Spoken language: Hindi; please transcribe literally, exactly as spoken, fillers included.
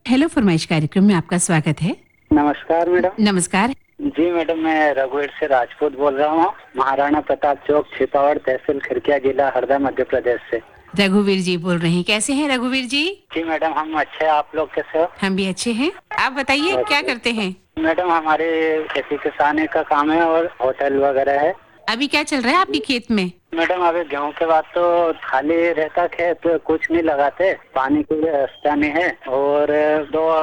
हेलो फरमाइश कार्यक्रम में आपका स्वागत है। नमस्कार मैडम। नमस्कार। जी मैडम, मैं रघुवीर से राजपूत बोल रहा हूँ, महाराणा प्रताप चौक, छिपावड़ तहसील, खिड़किया जिला, हरदा, मध्य प्रदेश से। रघुवीर जी बोल रहे हैं, कैसे हैं रघुवीर जी? जी मैडम, हम अच्छे हैं, आप लोग कैसे हो? हम भी अच्छे हैं। आप बताइए क्या करते हैं? मैडम, हमारे खेती किसानी का काम है और होटल वगैरह है। अभी क्या चल रहा है आपके खेत में? मैडम, अभी गेहूं के बाद तो खाली रहता खेत, कुछ नहीं लगाते, पानी की व्यवस्था नहीं है और दो